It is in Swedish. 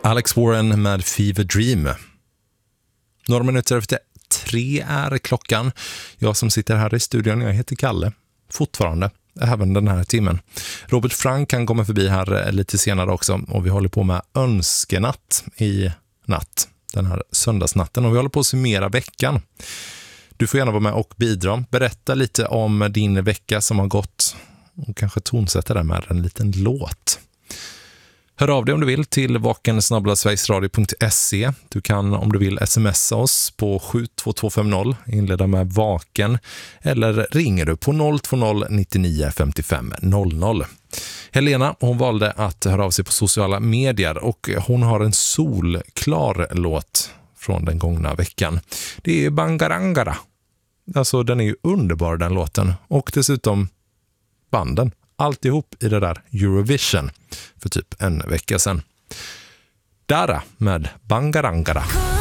Alex Warren med Fever Dream. Några minuter efter 3 är klockan. Jag som sitter här i studion, jag heter Kalle. Fortfarande, även den här timmen. Robert Frank kan komma förbi här lite senare också. Och vi håller på med önskenatt i natt. Den här söndagsnatten. Och vi håller på att summera veckan. Du får gärna vara med och bidra. Berätta lite om din vecka som har gått. Och kanske tonsätta det med en liten låt. Hör av dig om du vill till vaken@sverigesradio.se. Du kan om du vill smsa oss på 72250, inleda med vaken, eller ringer du på 020 99 55 00. Helena, hon valde att höra av sig på sociala medier och hon har en solklar låt från den gångna veckan. Det är Bangarangara. Alltså den är ju underbar den låten och dessutom banden. Alltihop i det där Eurovision för typ en vecka sedan. Dara med Bangarangara.